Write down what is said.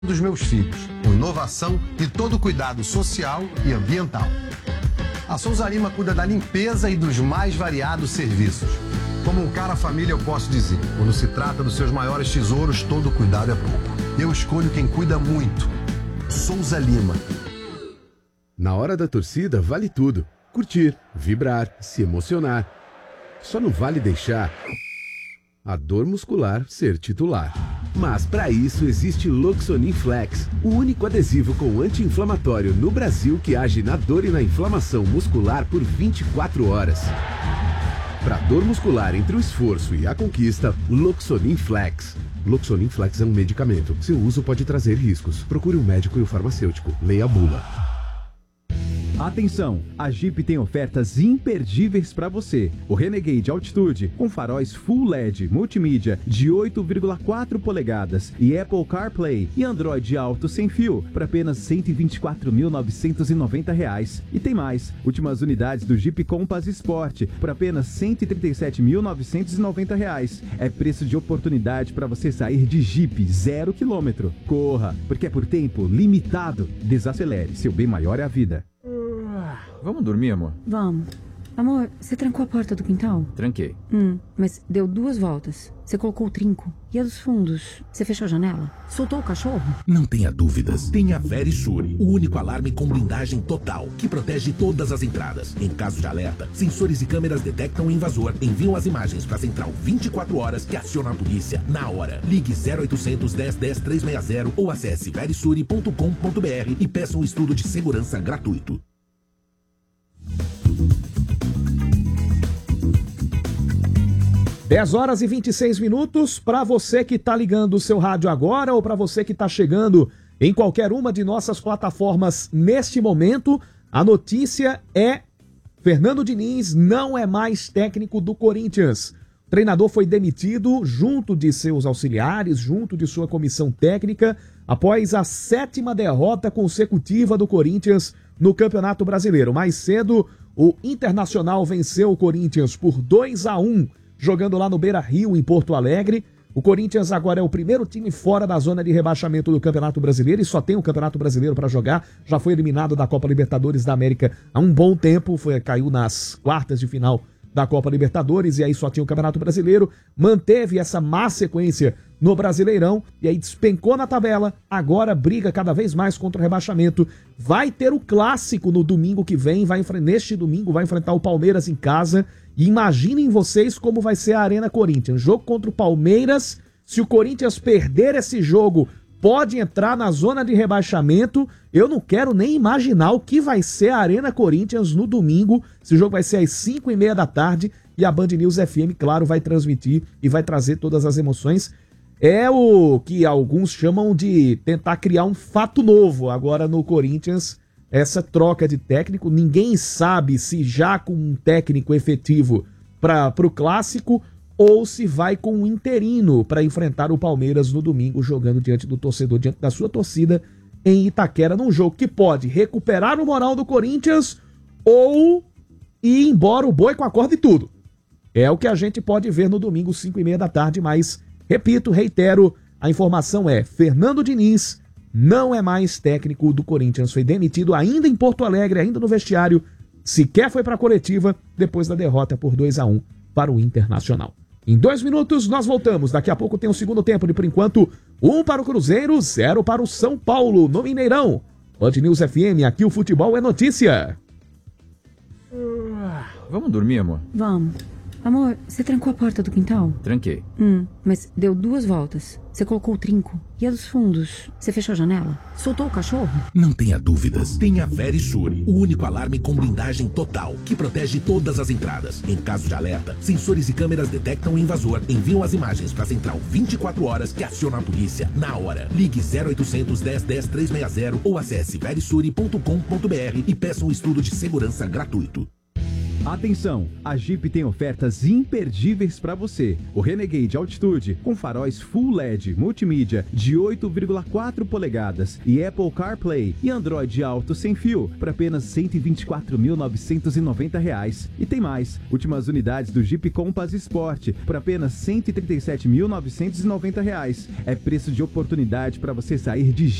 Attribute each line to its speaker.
Speaker 1: dos meus filhos, com inovação e todo o cuidado social e ambiental. A Souza Lima cuida da limpeza e dos mais variados serviços. Como um cara família, eu posso dizer, quando se trata dos seus maiores tesouros, todo cuidado é pouco. Eu escolho quem cuida muito. Souza Lima.
Speaker 2: Na hora da torcida, vale tudo. Curtir, vibrar, se emocionar. Só não vale deixar a dor muscular ser titular. Mas para isso existe Loxonin Flex, o único adesivo com anti-inflamatório no Brasil que age na dor e na inflamação muscular por 24 horas. Para dor muscular entre o esforço e a conquista, Loxonin Flex. Loxonin Flex é um medicamento. Seu uso pode trazer riscos. Procure um médico e o farmacêutico. Leia a bula.
Speaker 3: Atenção, a Jeep tem ofertas imperdíveis para você. O Renegade Altitude com faróis Full LED multimídia de 8,4 polegadas e Apple CarPlay e Android Auto sem fio por apenas R$ 124.990. E tem mais, últimas unidades do Jeep Compass Sport por apenas R$ 137.990. É preço de oportunidade para você sair de Jeep 0 km. Corra, porque é por tempo limitado. Desacelere, seu bem maior é a vida.
Speaker 4: Vamos dormir, amor?
Speaker 5: Vamos. Amor, você trancou a porta do quintal?
Speaker 4: Tranquei.
Speaker 5: Mas deu 2 voltas. Você colocou o trinco. E a dos fundos? Você fechou a janela? Soltou o cachorro?
Speaker 6: Não tenha dúvidas. Tem a Verisure, o único alarme com blindagem total, que protege todas as entradas. Em caso de alerta, sensores e câmeras detectam o invasor, enviam as imagens para a central 24 horas que aciona a polícia na hora. Ligue 0800 10 10 360 ou acesse verisure.com.br e peça um estudo de segurança gratuito.
Speaker 7: Dez horas e 26 minutos, para você que está ligando o seu rádio agora ou para você que está chegando em qualquer uma de nossas plataformas neste momento, a notícia é: Fernando Diniz não é mais técnico do Corinthians. O treinador foi demitido junto de seus auxiliares, junto de sua comissão técnica, após a 7ª derrota consecutiva do Corinthians no Campeonato Brasileiro. Mais cedo, o Internacional venceu o Corinthians por 2-1, jogando lá no Beira-Rio, em Porto Alegre. O Corinthians agora é o primeiro time fora da zona de rebaixamento do Campeonato Brasileiro e só tem o Campeonato Brasileiro para jogar. Já foi eliminado da Copa Libertadores da América há um bom tempo, caiu nas quartas de final da Copa Libertadores e aí só tinha o Campeonato Brasileiro. Manteve essa má sequência no Brasileirão e aí despencou na tabela. Agora briga cada vez mais contra o rebaixamento. Vai ter o clássico no domingo que vem, neste domingo vai enfrentar o Palmeiras em casa. E imaginem vocês como vai ser a Arena Corinthians. Jogo contra o Palmeiras. Se o Corinthians perder esse jogo, pode entrar na zona de rebaixamento. Eu não quero nem imaginar o que vai ser a Arena Corinthians no domingo. Esse jogo vai ser às 5h30 da tarde. E a Band News FM, claro, vai transmitir e vai trazer todas as emoções. É o que alguns chamam de tentar criar um fato novo agora no Corinthians. Essa troca de técnico, ninguém sabe se já com um técnico efetivo para o clássico ou se vai com um interino para enfrentar o Palmeiras no domingo, jogando diante do torcedor, diante da sua torcida em Itaquera, num jogo que pode recuperar o moral do Corinthians ou ir embora o boi com a corda e tudo. É o que a gente pode ver no domingo, 5h30 da tarde, mas, repito, reitero, a informação é: Fernando Diniz não é mais técnico do Corinthians, foi demitido ainda em Porto Alegre, ainda no vestiário, sequer foi para a coletiva depois da derrota por 2-1 para o Internacional. Em 2 minutos nós voltamos, daqui a pouco tem o segundo tempo, por enquanto 1 para o Cruzeiro, 0 para o São Paulo, no Mineirão. Band News FM, aqui o futebol é notícia.
Speaker 4: Vamos dormir, amor?
Speaker 5: Vamos. Amor, você trancou a porta do quintal?
Speaker 4: Tranquei.
Speaker 5: Mas deu 2 voltas. Você colocou o trinco. E a dos fundos? Você fechou a janela? Soltou o cachorro?
Speaker 6: Não tenha dúvidas. Tem a Verisure, o único alarme com blindagem total, que protege todas as entradas. Em caso de alerta, sensores e câmeras detectam o invasor, enviam as imagens para a central 24 horas que aciona a polícia na hora. Ligue 0800 10 10 360 ou acesse verisure.com.br e peça um estudo de segurança gratuito.
Speaker 3: Atenção, a Jeep tem ofertas imperdíveis para você. O Renegade Altitude com faróis Full LED multimídia de 8,4 polegadas e Apple CarPlay e Android Auto sem fio por apenas R$ 124.990. E tem mais, últimas unidades do Jeep Compass Sport por apenas R$ 137.990. É preço de oportunidade para você sair de